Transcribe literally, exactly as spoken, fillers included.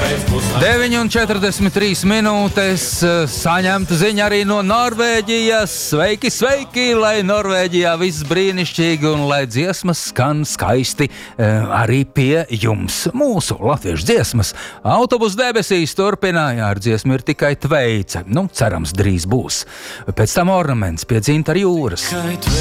deviņi un četrdesmit trīs minūtes saņemta ziņa arī no Norvēģijas. Sveiki, sveiki, lai Norvēģijā viss brīnišķīgi un lai dziesmas skan skaisti arī pie jums. Mūsu latviešu dziesmas Autobus debesīs turpināja, ar dziesmu ir tikai Tveice. Nu, cerams, drīz būs. Pēc tam Ornaments pie Dzintara Jūras.